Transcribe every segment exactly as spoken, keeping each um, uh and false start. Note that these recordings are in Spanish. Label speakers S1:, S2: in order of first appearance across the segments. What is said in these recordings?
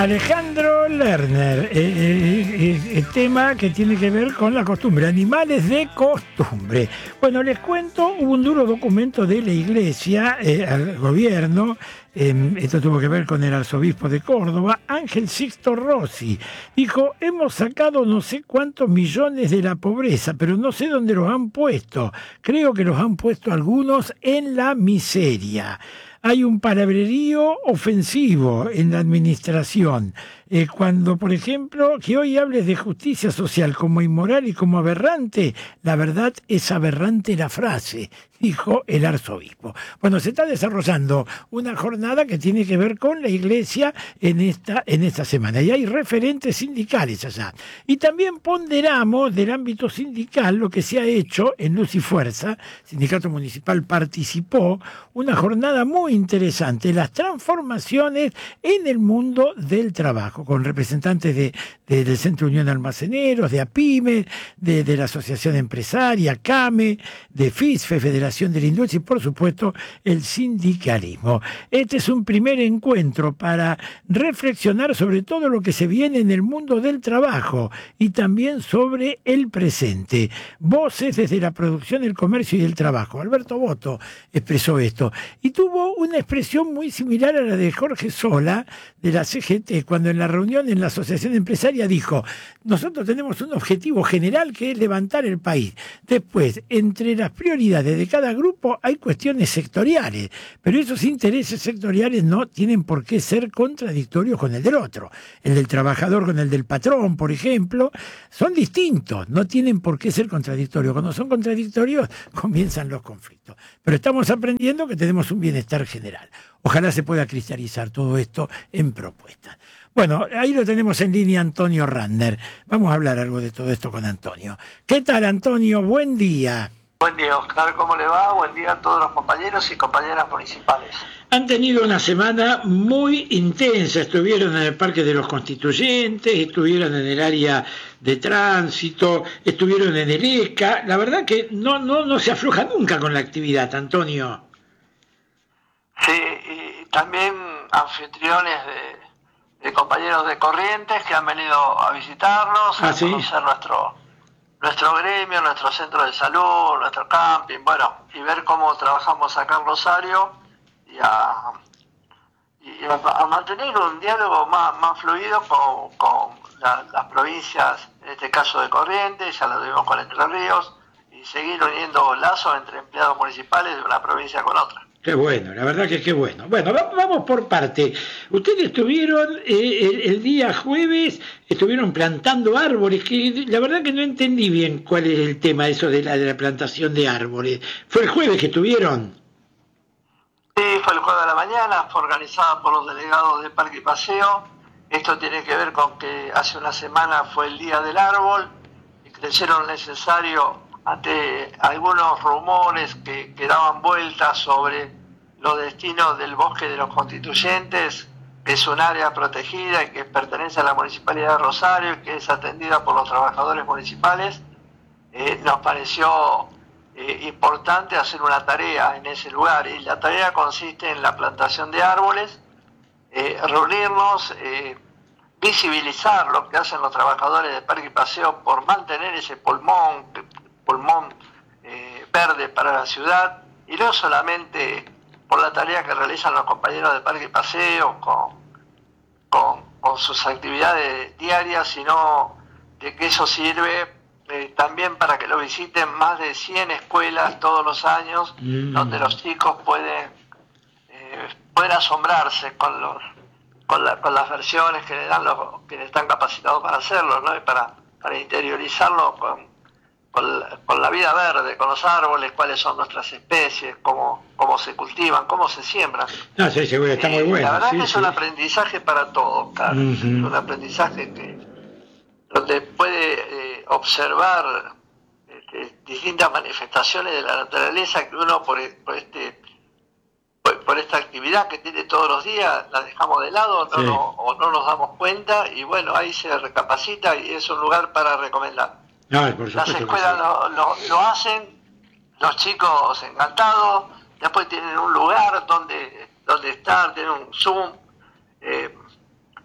S1: Alejandro Lerner, eh, eh, eh, el tema que tiene que ver con la costumbre, animales de costumbre. Bueno, les cuento, hubo un duro documento de la Iglesia eh, al gobierno, eh, esto tuvo que ver con el arzobispo de Córdoba, Ángel Sixto Rossi. Dijo, hemos sacado no sé cuántos millones de la pobreza, pero no sé dónde los han puesto. Creo que los han puesto algunos en la miseria. Hay un palabrerío ofensivo en la administración. Eh, cuando, por ejemplo, que hoy hables de justicia social como inmoral y como aberrante, la verdad es aberrante la frase, dijo el arzobispo. Bueno, se está desarrollando una jornada que tiene que ver con la Iglesia en esta, en esta semana. Y hay referentes sindicales allá. Y también ponderamos del ámbito sindical lo que se ha hecho en Luz y Fuerza. El sindicato municipal participó. Una jornada muy interesante. Las transformaciones en el mundo del trabajo, con representantes de, de, del Centro Unión Almaceneros, de APIME, de, de la Asociación Empresaria, CAME, de FISFE, Federación de la Industria y, por supuesto, el sindicalismo. Este es un primer encuentro para reflexionar sobre todo lo que se viene en el mundo del trabajo y también sobre el presente. Voces desde la producción, el comercio y el trabajo. Alberto Boto expresó esto y tuvo una expresión muy similar a la de Jorge Sola, de la C G T, cuando en la reunión en la Asociación Empresaria dijo, nosotros tenemos un objetivo general que es levantar el país. Después, entre las prioridades de cada grupo hay cuestiones sectoriales, pero esos intereses sectoriales no tienen por qué ser contradictorios con el del otro. El del trabajador con el del patrón, por ejemplo, son distintos, no tienen por qué ser contradictorios. Cuando son contradictorios, comienzan los conflictos. Pero estamos aprendiendo que tenemos un bienestar general. Ojalá se pueda cristalizar todo esto en propuestas. Bueno, ahí lo tenemos en línea Antonio Randner. Vamos a hablar algo de todo esto con Antonio. ¿Qué tal, Antonio? Buen día.
S2: Buen día, Oscar. ¿Cómo le va? Buen día a todos los compañeros y compañeras municipales.
S1: Han tenido una semana muy intensa. Estuvieron en el Parque de los Constituyentes, estuvieron en el área de tránsito, estuvieron en el E C A. La verdad que no, no, no se afloja nunca con la actividad, Antonio.
S2: Sí, y también anfitriones de, de compañeros de Corrientes que han venido a visitarnos,
S1: ¿Ah,
S2: a
S1: sí?
S2: conocer nuestro, nuestro gremio, nuestro centro de salud, nuestro camping, bueno, y ver cómo trabajamos acá en Rosario y a, y a, a mantener un diálogo más, más fluido con, con la, las provincias, en este caso de Corrientes, ya lo tuvimos con Entre Ríos, y seguir uniendo lazos entre empleados municipales de una provincia con otra.
S1: Qué bueno, la verdad que qué bueno. Bueno, vamos por parte. Ustedes estuvieron eh, el, el día jueves, estuvieron plantando árboles, que la verdad que no entendí bien cuál es el tema eso de la, de la plantación de árboles. ¿Fue el jueves que estuvieron?
S2: Sí, fue el jueves de la mañana, fue organizada por los delegados de Parque y Paseo. Esto tiene que ver con que hace una semana fue el Día del Árbol y creyeron necesario ante algunos rumores que, que daban vueltas sobre los destinos del Bosque de los Constituyentes, que es un área protegida y que pertenece a la Municipalidad de Rosario y que es atendida por los trabajadores municipales, eh, nos pareció eh, importante hacer una tarea en ese lugar. Y la tarea consiste en la plantación de árboles, eh, reunirnos, eh, visibilizar lo que hacen los trabajadores de Parque y Paseo por mantener ese pulmón, pulmón eh, verde para la ciudad, y no solamente por la tarea que realizan los compañeros de Parque y Paseo con, con, con sus actividades diarias, sino de que eso sirve eh, también para que lo visiten más de cien escuelas todos los años, mm. donde los chicos pueden, eh, pueden asombrarse con, los, con, la, con las versiones que le dan los quienes están capacitados para hacerlo, ¿no? Y para, para interiorizarlo con Con la, con la vida verde, con los árboles, cuáles son nuestras especies, cómo, cómo se cultivan, cómo se siembran.
S1: No, sí, seguro, está muy bueno.
S2: La verdad
S1: sí,
S2: que es
S1: sí.
S2: un aprendizaje para todos, claro. Uh-huh. Es un aprendizaje que donde puede eh, observar este, distintas manifestaciones de la naturaleza que uno por, por este por, por esta actividad que tiene todos los días la dejamos de lado, no, sí. no, o no nos damos cuenta, y bueno, ahí se recapacita y es un lugar para recomendar.
S1: No, por
S2: Las escuelas lo, lo, lo hacen, los chicos encantados, después tienen un lugar donde, donde estar, tienen un Zoom, eh, algo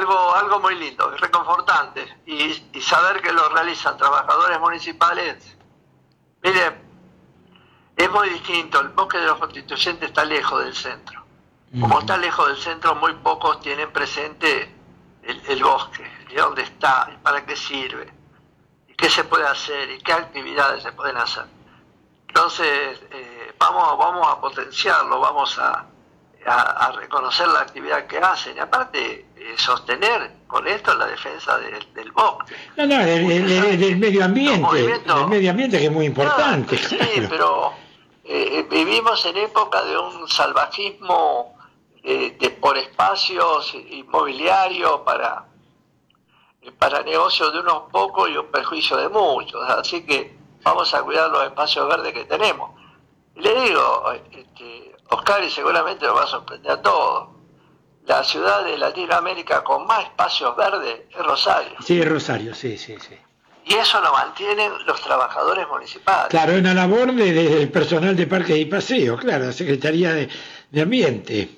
S2: algo, algo muy lindo, reconfortante. Y, y saber que lo realizan trabajadores municipales. Mire, es muy distinto. El bosque de los Constituyentes está lejos del centro. Como está lejos del centro, muy pocos tienen presente el, el bosque, y dónde está, y para qué sirve, y qué se puede hacer, y qué actividades se pueden hacer. Entonces, eh, vamos, vamos a potenciarlo, vamos a, a, a reconocer la actividad que hacen, y aparte, eh, sostener con esto la defensa de, del bosque.
S1: No, no, del, del, del medio ambiente, del medio ambiente que es muy importante.
S2: Claro,
S1: claro.
S2: Sí, pero eh, vivimos en época de un salvajismo de, de por espacios inmobiliarios para, para negocios de unos pocos y un perjuicio de muchos. Así que vamos a cuidar los espacios verdes que tenemos. Y le digo, este, Oscar, y seguramente lo va a sorprender a todos, la ciudad de Latinoamérica con más espacios verdes es Rosario.
S1: Sí, es Rosario, sí, sí, sí.
S2: Y eso lo mantienen los trabajadores municipales.
S1: Claro, es una labor del de, de personal de Parques y Paseos, claro, la Secretaría de, de Ambiente.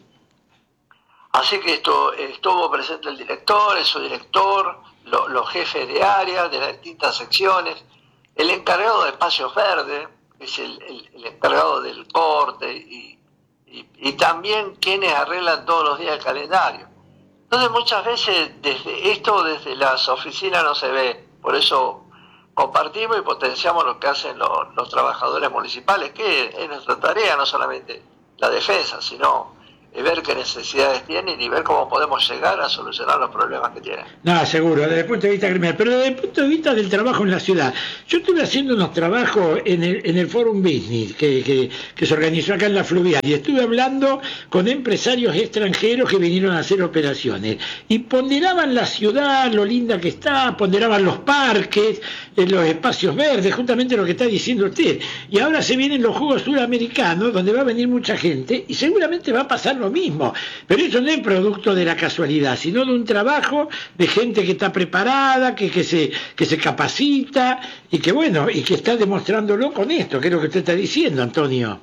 S2: Así que esto, estuvo presente el director, el subdirector, lo, los jefes de área de las distintas secciones, el encargado de espacios verdes, que es el, el, el encargado del corte, y, y, y también quienes arreglan todos los días el calendario. Entonces muchas veces desde esto desde las oficinas no se ve, por eso compartimos y potenciamos lo que hacen los, los trabajadores municipales, que es nuestra tarea, no solamente la defensa, sino ver qué necesidades tienen y ver cómo podemos llegar a solucionar los problemas que tienen.
S1: No, seguro, desde el punto de vista criminal, pero desde el punto de vista del trabajo en la ciudad. Yo estuve haciendo unos trabajos en el, en el Forum Business que, que, que se organizó acá en la Fluvial, y estuve hablando con empresarios extranjeros que vinieron a hacer operaciones y ponderaban la ciudad, lo linda que está, ponderaban los parques, los espacios verdes, justamente lo que está diciendo usted. Y ahora se vienen los Juegos Suramericanos, donde va a venir mucha gente y seguramente va a pasar lo mismo, pero eso no es producto de la casualidad, sino de un trabajo de gente que está preparada, que, que, se, que se capacita y que bueno, y que está demostrándolo con esto, que es lo que usted está diciendo, Antonio.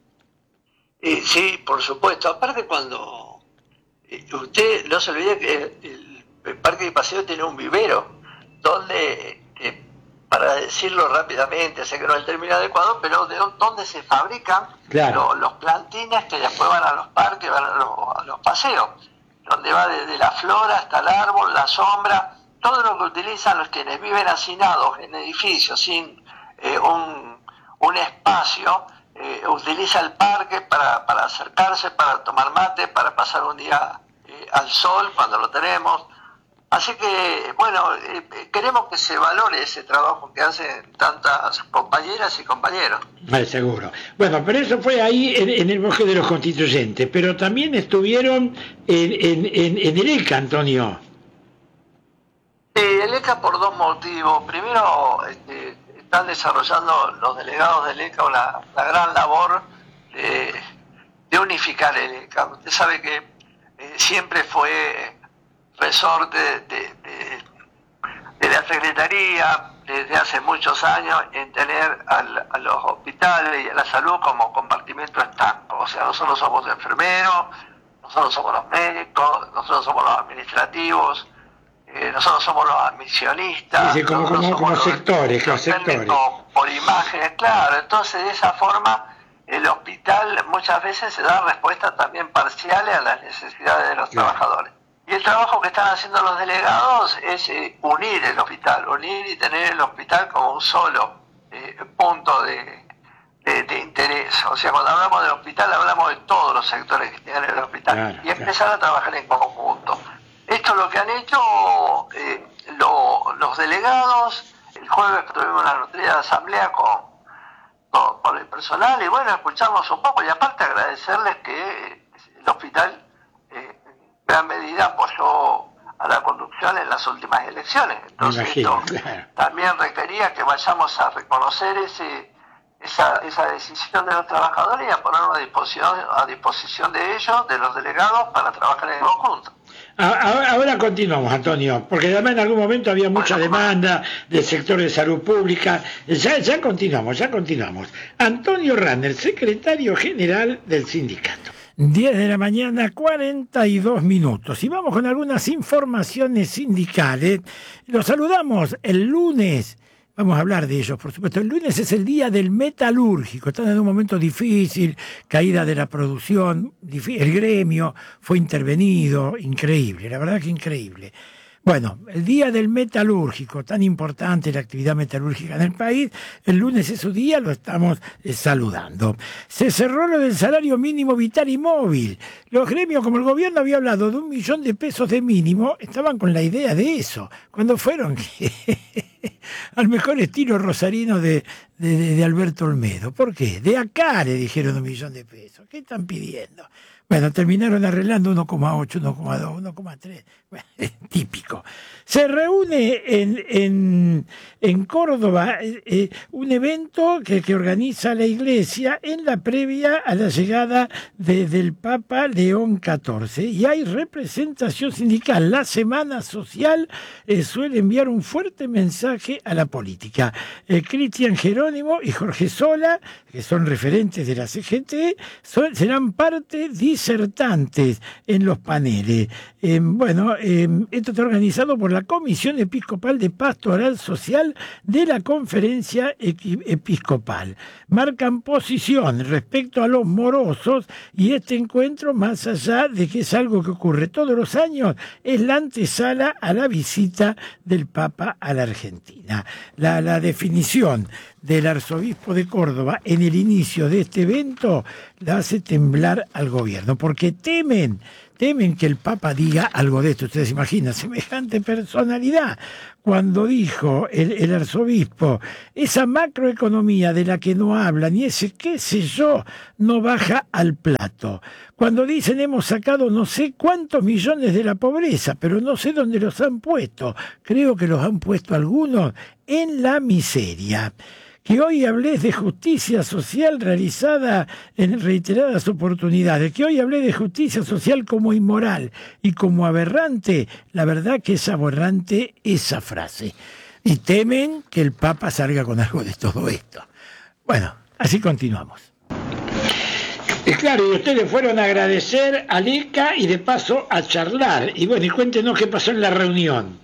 S2: Eh, sí, por supuesto. Aparte, cuando eh, usted no se olvide que el, el Parque de Paseo tiene un vivero donde, eh, para decirlo rápidamente, sé que no es el término adecuado, pero de donde se fabrican claro. los, los plantines que después van a los parques, van a los, a los paseos, donde va desde la flora hasta el árbol, la sombra, todo lo que utilizan los quienes viven hacinados en edificios sin eh, un, un espacio, eh, utiliza el parque para, para acercarse, para tomar mate, para pasar un día eh, al sol cuando lo tenemos. Así que, bueno, eh, queremos que se valore ese trabajo que hacen tantas compañeras y compañeros.
S1: Vale, seguro. Bueno, pero eso fue ahí en, en el Bosque de los Constituyentes, pero también estuvieron en, en, en, en el ECA, Antonio.
S2: Sí, el ECA por dos motivos. Primero, este, están desarrollando los delegados del ECA una, una gran labor de, de unificar el ECA. Usted sabe que eh, siempre fue resorte de, de, de la Secretaría desde hace muchos años en tener al, a los hospitales y a la salud como compartimento estanco. O sea, nosotros somos enfermeros, nosotros somos los médicos, nosotros somos los administrativos, eh, nosotros somos los admisionistas.
S1: Sí, sí, como, como, como
S2: los,
S1: sectores, los sectores.
S2: Por imágenes, claro. Entonces, de esa forma, el hospital muchas veces se da respuestas también parciales a las necesidades de los claro. trabajadores. Y el trabajo que están haciendo los delegados es eh, unir el hospital, unir y tener el hospital como un solo eh, punto de, de, de interés. O sea, cuando hablamos del hospital, hablamos de todos los sectores que tienen el hospital. Claro, y empezar claro. a trabajar en conjunto. Esto es lo que han hecho eh, lo, los delegados. El jueves tuvimos una nutrida asamblea con, con, con el personal y bueno, escuchamos un poco y aparte agradecerles que el hospital gran medida apoyó a la conducción en las últimas elecciones. Entonces imagino, esto claro. también requería que vayamos a reconocer ese, esa, esa decisión de los trabajadores y a ponerlo a disposición, a disposición de ellos, de los delegados, para trabajar en conjunto.
S1: Ahora, ahora continuamos, Antonio, porque además en algún momento había mucha bueno, demanda del sector de salud pública. Ya, ya continuamos, ya continuamos. Antonio Ranner, secretario general del sindicato. diez de la mañana, cuarenta y dos minutos. Y vamos con algunas informaciones sindicales. Los saludamos el lunes. Vamos a hablar de ellos, por supuesto. El lunes es el día del metalúrgico. Están en un momento difícil, caída de la producción. El gremio fue intervenido. Increíble, la verdad que increíble. Bueno, el día del metalúrgico, tan importante la actividad metalúrgica en el país, el lunes es su día, lo estamos eh, saludando. Se cerró lo del salario mínimo vital y móvil. Los gremios, como el gobierno había hablado de un millón de pesos de mínimo, estaban con la idea de eso. Cuando fueron al mejor estilo rosarino de, de, de Alberto Olmedo. ¿Por qué? De acá le dijeron un millón de pesos. ¿Qué están pidiendo? Bueno, terminaron arreglando uno coma ocho, uno coma dos, uno coma tres. Bueno, típico. Se reúne en, en, en Córdoba eh, un evento que, que organiza la Iglesia en la previa a la llegada de, del Papa León catorce. Y hay representación sindical. La Semana Social eh, suele enviar un fuerte mensaje a la política. Eh, Cristian Jerónimo y Jorge Sola, que son referentes de la C G T, son, serán parte disertantes en los paneles. Eh, bueno, eh, esto está organizado por la Comisión Episcopal de Pastoral Social de la Conferencia Episcopal. Marcan posición respecto a los morosos y este encuentro, más allá de que es algo que ocurre todos los años, es la antesala a la visita del Papa a la Argentina. La, la definición del arzobispo de Córdoba en el inicio de este evento la hace temblar al gobierno, porque temen, temen que el Papa diga algo de esto. Ustedes imaginan, semejante personalidad, cuando dijo el, el arzobispo, esa macroeconomía de la que no hablan y ese qué sé yo, no baja al plato. Cuando dicen hemos sacado no sé cuántos millones de la pobreza, pero no sé dónde los han puesto. Creo que los han puesto algunos en la miseria. Que hoy hablé de justicia social realizada en reiteradas oportunidades, que hoy hablé de justicia social como inmoral y como aberrante, la verdad que es aberrante esa frase. Y temen que el Papa salga con algo de todo esto. Bueno, así continuamos. Y claro, y ustedes fueron a agradecer al I C A y de paso a charlar. Y bueno, y cuéntenos qué pasó en la reunión.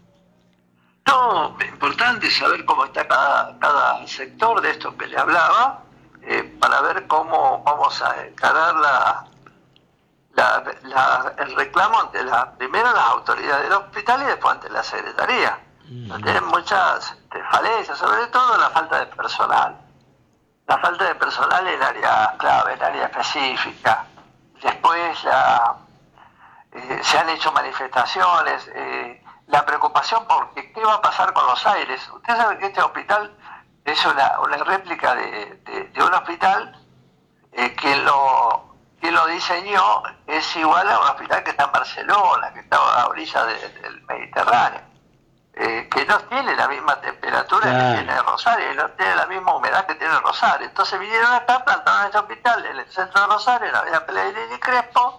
S2: No, es importante saber cómo está cada, cada sector de esto que le hablaba, eh, para ver cómo vamos a encarar la, la, la, el reclamo ante la, primero las autoridades del hospital y después ante la Secretaría. Mm. Tienen muchas este, falencias, sobre todo la falta de personal. La falta de personal en área clave, en área específica. Después la, eh, se han hecho manifestaciones, eh, la preocupación porque qué va a pasar con los aires. Usted sabe que este hospital es una, una réplica de, de, de un hospital eh, que lo que lo diseñó es igual a un hospital que está en Barcelona, que está a orillas de, del Mediterráneo, eh, que no tiene la misma temperatura ah. que tiene Rosario y no tiene la misma humedad que tiene Rosario. Entonces vinieron acá, plantaron este hospital en el centro de Rosario, en la avenida Pellegrini y Crespo,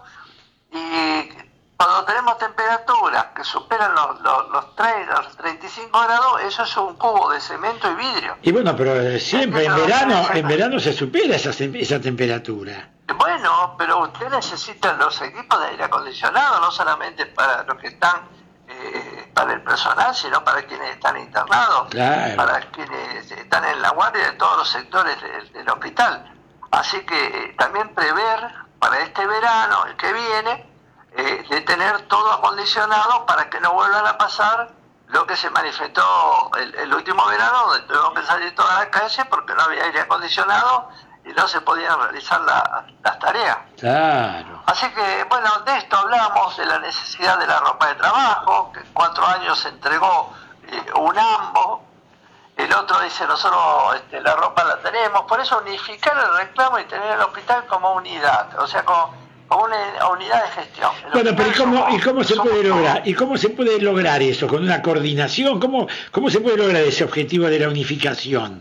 S2: y cuando tenemos temperaturas que superan los, los, los, treinta, los treinta y cinco grados, eso es un cubo de cemento y vidrio.
S1: Y bueno, pero siempre en verano, en verano se supera esa, esa temperatura.
S2: Bueno, pero usted necesita los equipos de aire acondicionado, no solamente para los que están, eh, para el personal, sino para quienes están internados, claro. Para quienes están en la guardia de todos los sectores del, del hospital. Así que eh, también prever para este verano, el que viene, Eh, de tener todo acondicionado para que no vuelvan a pasar lo que se manifestó el, el último verano, donde tuvimos que salir todas las calles porque no había aire acondicionado y no se podían realizar la, las tareas.
S1: Claro.
S2: Así que, bueno, de esto hablamos, de la necesidad de la ropa de trabajo, que en cuatro años se entregó eh, un AMBO, el otro dice nosotros este, la ropa la tenemos, por eso unificar el reclamo y tener el hospital como unidad, o sea, como como una unidad de gestión.
S1: Bueno, pero ¿y cómo, ¿y cómo se puede lograr? ¿Y cómo se puede lograr eso? ¿Con una coordinación? ¿Cómo, cómo se puede lograr ese objetivo de la unificación?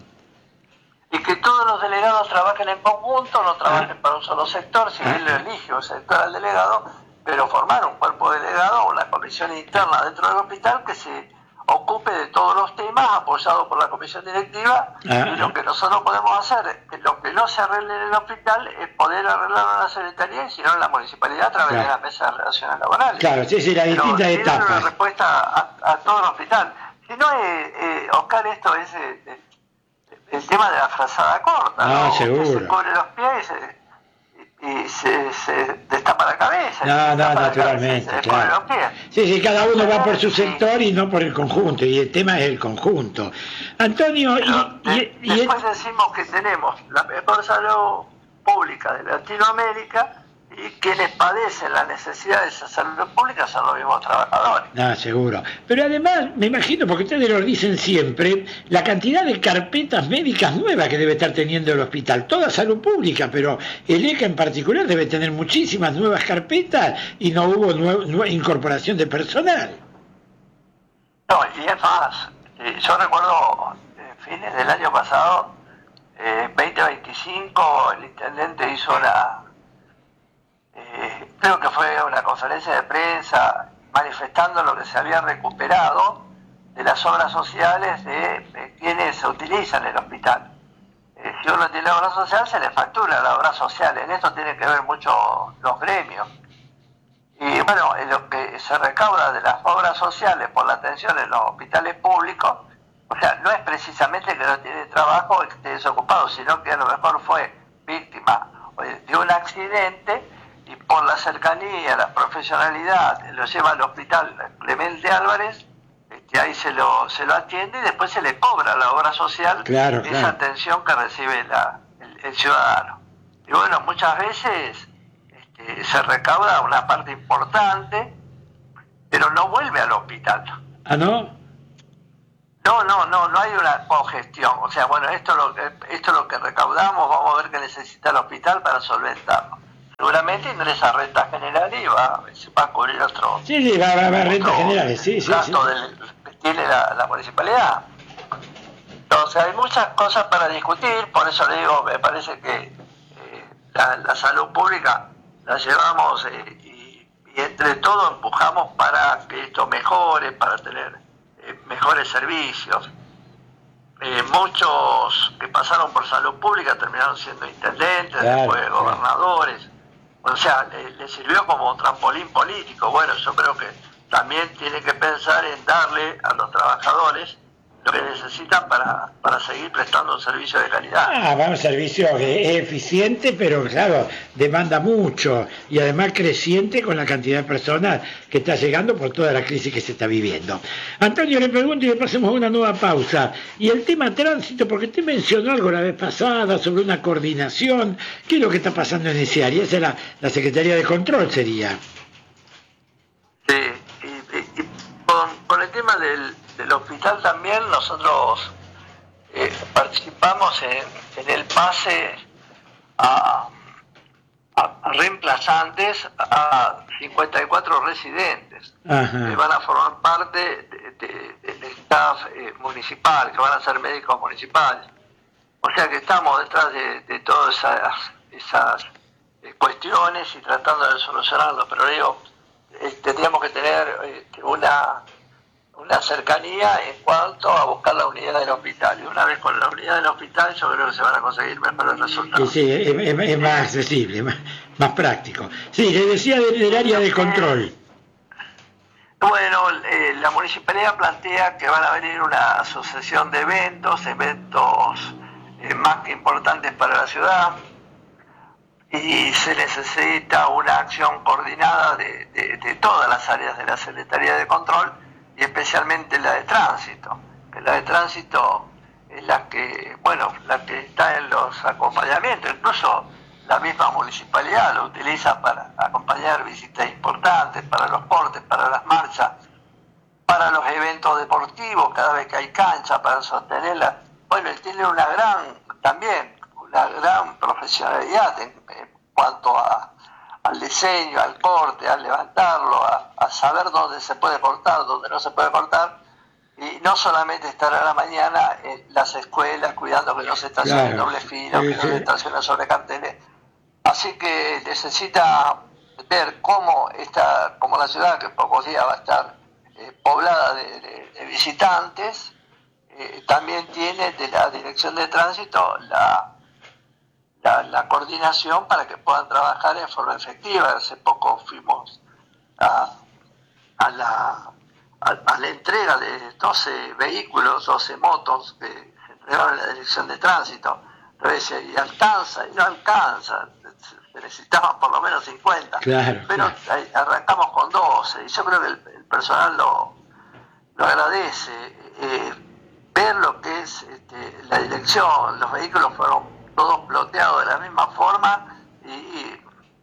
S2: Y que todos los delegados trabajen en conjunto, no trabajen ah. para un solo sector, si bien ah. le elige un sector al delegado, pero formar un cuerpo delegado o una comisión interna dentro del hospital que se ocupe de todos los temas, apoyado por la comisión directiva, ah, y lo que nosotros podemos hacer, que lo que no se arregle en el hospital, es poder arreglarlo en la secretaría y si no en la municipalidad a través claro. de la mesa de relaciones laborales.
S1: Claro, sí, sí, las distintas etapas.
S2: Una respuesta a, a todo el hospital. Si no, eh, eh, Oscar, esto es eh, el tema de la frazada corta,
S1: ah,
S2: ¿no?
S1: seguro.
S2: Que se cubre los pies y se, y se, se destapa la cabeza.
S1: No, no, naturalmente, cabeza, claro. Sí, sí, cada uno va por su sector y no por el conjunto, y el tema es el conjunto. Antonio,
S2: Pero
S1: y,
S2: de,
S1: y, y
S2: después
S1: el...
S2: decimos que tenemos la mejor salud pública de Latinoamérica y quienes padecen la necesidad de esa salud pública son los mismos trabajadores.
S1: Ah, seguro. Pero además, me imagino, porque ustedes lo dicen siempre, la cantidad de carpetas médicas nuevas que debe estar teniendo el hospital, toda salud pública, pero el E C A en particular debe tener muchísimas nuevas carpetas y no hubo nue- nue- incorporación de personal.
S2: No, y es más, eh, yo recuerdo eh, fines del año pasado, eh, veinte veinticinco, el intendente hizo una... Eh, creo que fue una conferencia de prensa manifestando lo que se había recuperado de las obras sociales de, de quienes se utilizan el hospital. Eh, si uno tiene obra social, se le factura la obra social. En esto tienen que ver mucho los gremios. Y bueno, en lo que se recauda de las obras sociales por la atención en los hospitales públicos, o sea, no es precisamente que no tiene trabajo o que esté desocupado, sino que a lo mejor fue víctima de un accidente y por la cercanía, la profesionalidad, lo lleva al hospital Clemente Álvarez, este, ahí se lo se lo atiende y después se le cobra la obra social
S1: claro,
S2: esa
S1: claro.
S2: atención que recibe la, el, el ciudadano. Y bueno, muchas veces este, se recauda una parte importante, pero no vuelve al hospital.
S1: ¿Ah, no?
S2: No, no, no, no hay una cogestión. O sea, bueno, esto es lo que, esto es lo que recaudamos, vamos a ver qué necesita el hospital para solventarlo. Seguramente ingresa a renta general y va, se va a cubrir otro...
S1: Sí, sí, va, va, va a renta general, sí, sí.
S2: gasto
S1: sí.
S2: Del, que tiene la, la municipalidad. Entonces hay muchas cosas para discutir, por eso le digo, me parece que eh, la, la salud pública la llevamos eh, y, y entre todos empujamos para que esto mejore, para tener eh, mejores servicios. Eh, muchos que pasaron por salud pública terminaron siendo intendentes,
S1: claro,
S2: después gobernadores. Claro. O sea, le, le sirvió como trampolín político. Bueno, yo creo que también tiene que pensar en darle a los trabajadores lo que necesitan para, para seguir prestando un servicio de calidad.
S1: Ah, va un servicio que es eficiente, pero claro, demanda mucho y además creciente con la cantidad de personas que está llegando por toda la crisis que se está viviendo. Antonio, le pregunto y le pasemos una nueva pausa. Y el tema tránsito, porque usted mencionó algo la vez pasada sobre una coordinación. ¿Qué es lo que está pasando en ese área? Esa es la, la Secretaría de Control, sería.
S2: Sí, y, y, y con, con el tema del... del hospital también nosotros eh, participamos en, en el pase a, a, a reemplazantes a cincuenta y cuatro residentes
S1: Ajá.
S2: que van a formar parte de, de, del staff eh, municipal, que van a ser médicos municipales. O sea que estamos detrás de, de todas esas, esas eh, cuestiones y tratando de solucionarlo, pero digo, eh, tendríamos que tener eh, una una cercanía en cuanto a buscar la unidad del hospital. Y una vez con la unidad del hospital, yo creo que se van a conseguir mejores resultados.
S1: Sí, sí, es, es, es más accesible, más, más práctico. Sí, le decía del, del área de control.
S2: Bueno, eh, la municipalidad plantea que van a venir una sucesión de eventos, eventos eh, más que importantes para la ciudad, y se necesita una acción coordinada de, de, de todas las áreas de la Secretaría de Control, y especialmente la de tránsito, que la de tránsito es la que, bueno, la que está en los acompañamientos, incluso la misma municipalidad lo utiliza para acompañar visitas importantes, para los cortes, para las marchas, para los eventos deportivos, cada vez que hay cancha, para sostenerla. Bueno, él tiene una gran, también, una gran profesionalidad en, en cuanto a al diseño, al corte, al levantarlo, a, a saber dónde se puede cortar, dónde no se puede cortar, y no solamente estar a la mañana en las escuelas cuidando que no se estacione en doble filo, sí, que sí. no se estacione sobre carteles. Así que necesita ver cómo esta, como la ciudad, que en pocos días va a estar eh, poblada de, de, de visitantes, eh, también tiene de la Dirección de Tránsito la, la, la coordinación para que puedan trabajar en forma efectiva. Hace poco fuimos a, a, la, a, a la entrega de doce vehículos, doce motos que se entregaron en la Dirección de Tránsito. Entonces, y alcanza, y no alcanza, se necesitaban por lo menos cincuenta,
S1: claro,
S2: pero
S1: claro.
S2: arrancamos con doce, y yo creo que el, el personal lo, lo agradece. Eh, ver lo que es este, la dirección, los vehículos fueron todos ploteados de la misma forma, y, y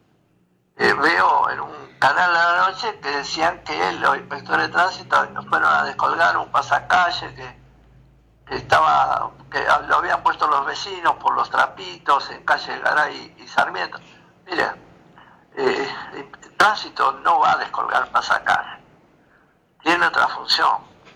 S2: eh, veo en un canal a la noche que decían que los inspectores de tránsito fueron a descolgar un pasacalle que estaba, que lo habían puesto los vecinos por los trapitos en calle Garay y Sarmiento. Mire, eh, el tránsito no va a descolgar pasacalle, tiene otra función,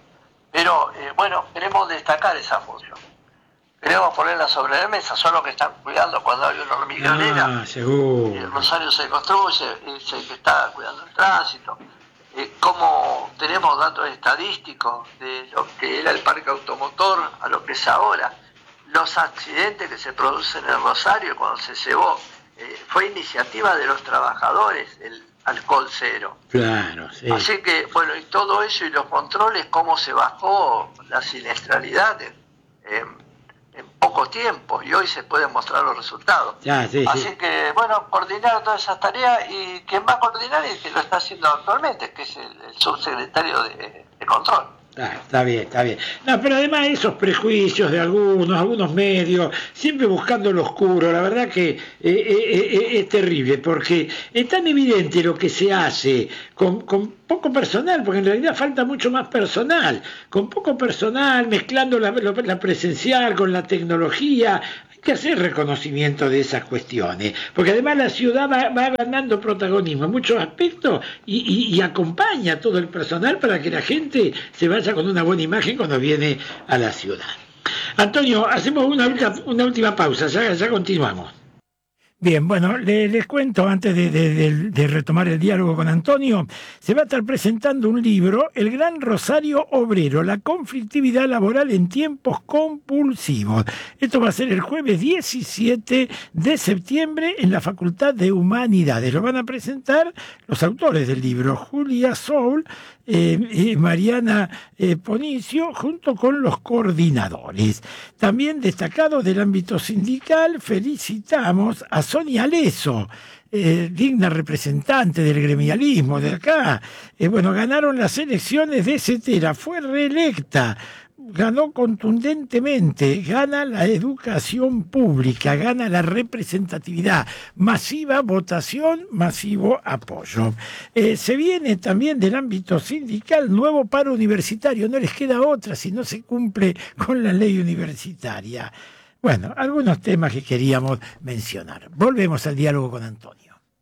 S2: pero eh, bueno, queremos destacar esa función, queremos ponerla sobre la mesa. Son los que están cuidando cuando hay una hormiguera,
S1: ah, seguro.
S2: el Rosario se construye, es el que está cuidando el tránsito. Eh, como tenemos datos estadísticos de lo que era el parque automotor a lo que es ahora, los accidentes que se producen en Rosario cuando se cebó, eh, fue iniciativa de los trabajadores, el alcohol cero.
S1: Claro, sí.
S2: Así que, bueno, y todo eso y los controles, cómo se bajó la siniestralidad en, en, en poco tiempo, y hoy se pueden mostrar los resultados.
S1: Ya, sí,
S2: Así
S1: sí.
S2: que, bueno, coordinar todas esas tareas, y quien va a coordinar es que lo está haciendo actualmente, que es el, el subsecretario de, de Control.
S1: Ah, está bien, está bien. No, pero además esos prejuicios de algunos, algunos medios, siempre buscando lo oscuro, la verdad que eh, eh, eh, es terrible, porque es tan evidente lo que se hace con, con poco personal, porque en realidad falta mucho más personal, con poco personal, mezclando la, la presencial con la tecnología. Que hacer reconocimiento de esas cuestiones, porque además la ciudad va, va ganando protagonismo en muchos aspectos y, y, y acompaña a todo el personal para que la gente se vaya con una buena imagen cuando viene a la ciudad. Antonio, hacemos una, una última pausa, ya, ya continuamos. Bien, bueno, le, les cuento antes de, de, de, de retomar el diálogo con Antonio, se va a estar presentando un libro, El Gran Rosario Obrero, la conflictividad laboral en tiempos compulsivos. Esto va a ser el jueves diecisiete de septiembre en la Facultad de Humanidades. Lo van a presentar los autores del libro, Julia Soul, eh, eh, Mariana eh, Ponicio, junto con los coordinadores. También destacados del ámbito sindical, felicitamos a Sonia Leso, eh, digna representante del gremialismo de acá. Eh, bueno, ganaron las elecciones de Cetera, fue reelecta, ganó contundentemente, gana la educación pública, gana la representatividad, masiva votación, masivo apoyo. Eh, se viene también del ámbito sindical nuevo paro universitario, no les queda otra si no se cumple con la ley universitaria. Bueno, algunos temas que queríamos mencionar. Volvemos al diálogo con Antonio.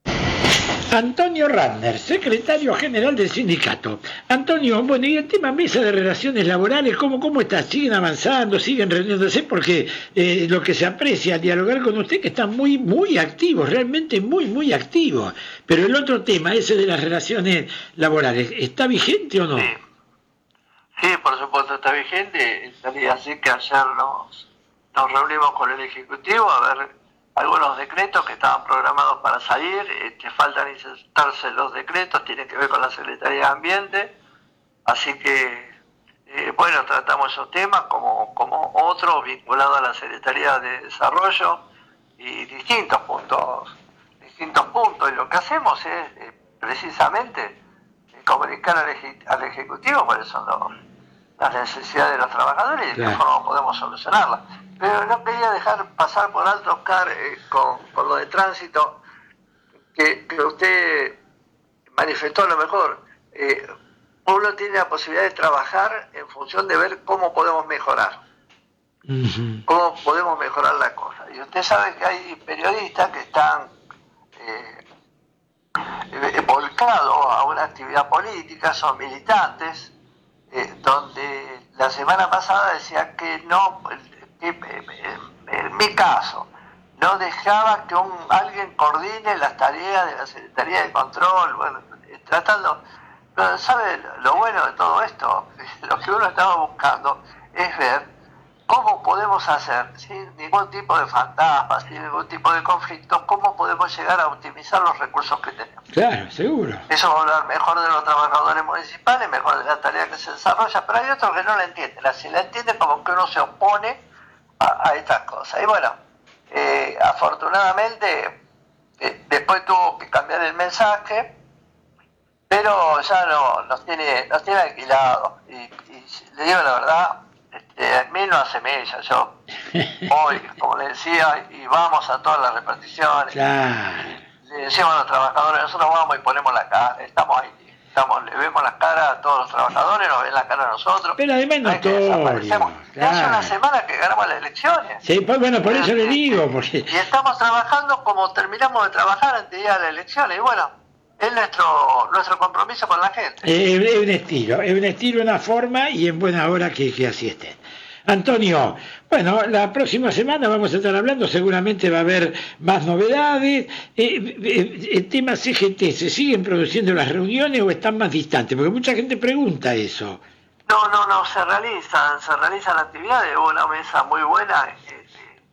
S1: Antonio Radner, secretario general del sindicato. Antonio, bueno, y el tema mesa de relaciones laborales, ¿cómo, cómo está? ¿Siguen avanzando? ¿Siguen reuniéndose? Porque eh, lo que se aprecia al dialogar con usted que están muy, muy activos, realmente muy, muy activos. Pero el otro tema, ese de las relaciones laborales, ¿está vigente o no?
S2: Sí, sí, por supuesto está vigente. Salía así que ayer nos, nos reunimos con el Ejecutivo a ver algunos decretos que estaban programados para salir, eh, que faltan insertarse los decretos, tienen que ver con la Secretaría de Ambiente, así que, eh, bueno, tratamos esos temas como, como otros vinculados a la Secretaría de Desarrollo y distintos puntos, distintos puntos, y lo que hacemos es eh, precisamente eh, comunicar al, eje, al Ejecutivo cuáles son los, las necesidades de los trabajadores y de qué forma podemos solucionarlas. Pero no quería dejar pasar por alto, Oscar, eh, con, con lo de tránsito, que, que usted manifestó a lo mejor. Eh, uno tiene la posibilidad de trabajar en función de ver cómo podemos mejorar, uh-huh. cómo podemos mejorar la cosa. Y usted sabe que hay periodistas que están eh, eh, volcados a una actividad política, son militantes, eh, donde la semana pasada decía que no... en mi caso, no dejaba que un, alguien coordine las tareas de la Secretaría de Control, bueno, tratando, Pero, ¿sabe lo bueno de todo esto? Lo que uno estaba buscando es ver cómo podemos hacer, sin ningún tipo de fantasma, sin ningún tipo de conflicto, cómo podemos llegar a optimizar los recursos que tenemos.
S1: Claro, seguro.
S2: Eso va a hablar mejor de los trabajadores municipales, mejor de la tarea que se desarrolla, pero hay otros que no la entienden. Así la entienden como que uno se opone a, a estas cosas. Y bueno, eh, afortunadamente, eh, después tuvo que cambiar el mensaje, pero ya no, nos tiene nos tiene alquilados. Y, y le digo la verdad, este, a mí no hace mella. Yo voy, como le decía, y vamos a todas las reparticiones.
S1: Claro.
S2: Le decimos a los trabajadores, nosotros vamos y ponemos la cara, estamos ahí. Estamos, le vemos la cara a todos los trabajadores, nos ven la cara a nosotros.
S1: Pero además no
S2: desaparecemos.
S1: claro.
S2: Hace una semana que ganamos las elecciones.
S1: Sí, pues bueno, por eso le digo. Porque...
S2: Y estamos trabajando como terminamos de trabajar antes de ir a las elecciones. Y bueno, es nuestro nuestro compromiso con la gente.
S1: Es, es un estilo, es un estilo, una forma y en buena hora que, que así estén. Antonio, bueno, la próxima semana vamos a estar hablando, seguramente va a haber más novedades. Eh, eh, el tema C G T, ¿se siguen produciendo las reuniones o están más distantes? Porque mucha gente pregunta eso.
S2: No, no, no, se realizan, se realizan actividades. Hubo una mesa muy buena eh,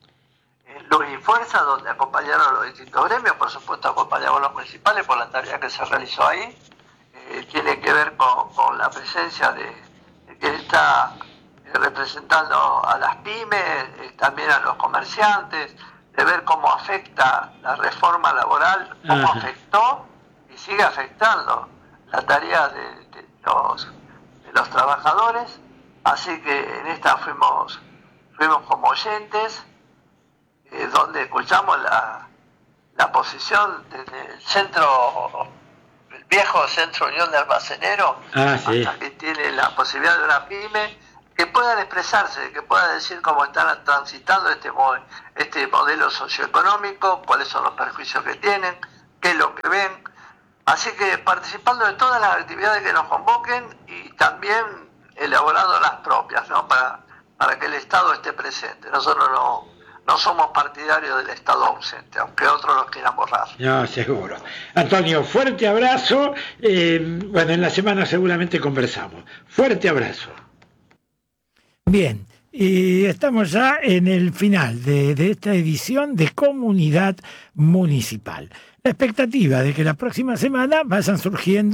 S2: en Luz y Fuerza, donde acompañaron los distintos gremios, por supuesto acompañamos los municipales por la tarea que se realizó ahí. Eh, tiene que ver con, con la presencia de, de que está representando a las pymes, eh, también a los comerciantes, de ver cómo afecta la reforma laboral, cómo Ajá. afectó y sigue afectando la tarea de, de, los, de los trabajadores. Así que en esta fuimos, fuimos como oyentes, eh, donde escuchamos la, la posición desde el centro, el viejo Centro Unión de Almaceneros,
S1: ah, sí.
S2: hasta que tiene la posibilidad de una pyme, que puedan expresarse, que puedan decir cómo están transitando este, este modelo socioeconómico, cuáles son los perjuicios que tienen, qué es lo que ven. Así que participando de todas las actividades que nos convoquen y también elaborando las propias, ¿no? Para, para que el Estado esté presente. Nosotros no, no somos partidarios del Estado ausente, aunque otros los quieran borrar.
S1: No, seguro. Antonio, fuerte abrazo. Eh, bueno, en la semana seguramente conversamos. Fuerte abrazo. Bien, y estamos ya en el final de, de esta edición de Comunidad Municipal. La expectativa de que la próxima semana vayan surgiendo